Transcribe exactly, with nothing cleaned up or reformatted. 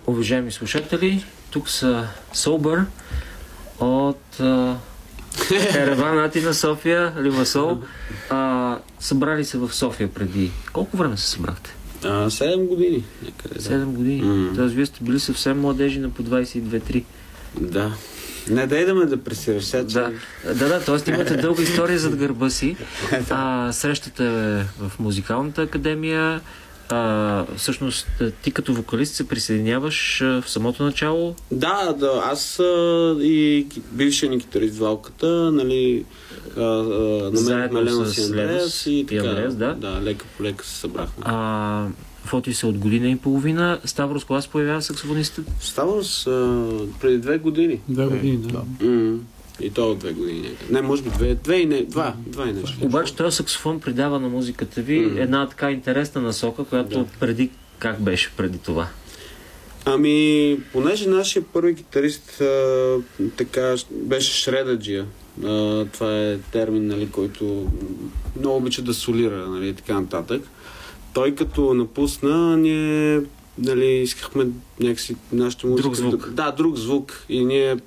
уважаеми слушатели, тук са Sober от а, Ереван, Атина, София, Лимасол. А, събрали се в София преди... Колко време се събрахте? А, седем години. Някъде, да. седем години. Mm. Тоест, вие сте били съвсем младежи на по двайсет и две три. Да. Не дай да ме депресираш сега, че... Да, да, да, т.е. имате дълга история зад гърба си. А, срещате в музикалната академия. А, всъщност, ти като вокалист се присъединяваш в самото начало? Да, да, аз а, и бившия ни китарист Валката, нали, а, а, намерихме Ленос и Андреас и така, Андреас, да. да, лека по лека се събрахме. А, Фоти се от година и половина. Ставрос, кога се появява саксофонистът? Ставрос а, преди две години. Две години, да. да. Mm. И то от две години. Не, може би две, две и не, два, два и нещо. Обаче този саксофон придава на музиката ви mm. една така интересна насока, която да. преди, как беше преди това? Ами, понеже нашия първи китарист а, така беше шредаджия. А, това е термин, нали, който много обича да солира, нали, и така нататък. Той като напусна, ние, нали, искахме някакси нашата музика... Друг звук. Да, да, друг звук. И ние